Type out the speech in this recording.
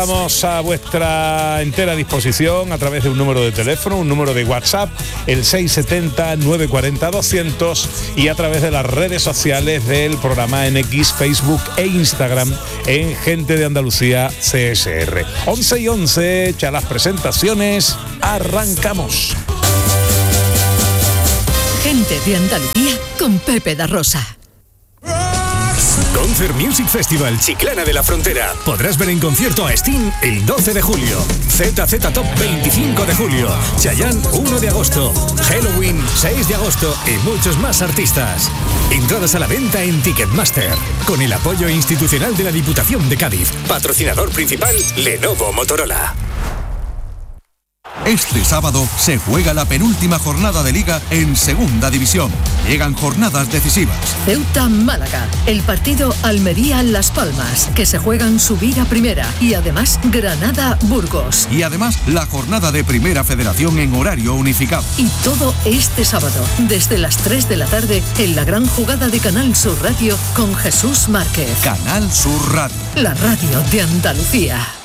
Estamos a vuestra entera disposición a través de un número de teléfono, un número de WhatsApp, el 670-940-200, y a través de las redes sociales del programa en X, Facebook e Instagram en Gente de Andalucía CSR. 11:11, echa las presentaciones, arrancamos. Gente de Andalucía con Pepe da Rosa. Concert Music Festival Chiclana de la Frontera. Podrás ver en concierto a Sting el 12 de julio, ZZ Top 25 de julio, Chayanne 1 de agosto, Halloween 6 de agosto y muchos más artistas. Entradas a la venta en Ticketmaster, con el apoyo institucional de la Diputación de Cádiz. Patrocinador principal, Lenovo Motorola. Este sábado se juega la penúltima jornada de Liga en Segunda División. Llegan jornadas decisivas. Ceuta-Málaga, el partido Almería-Las Palmas, que se juegan subir a primera, y además Granada-Burgos. Y además la jornada de Primera Federación en horario unificado. Y todo este sábado, desde las 3 de la tarde, en la gran jugada de Canal Sur Radio con Jesús Márquez. Canal Sur Radio. La radio de Andalucía.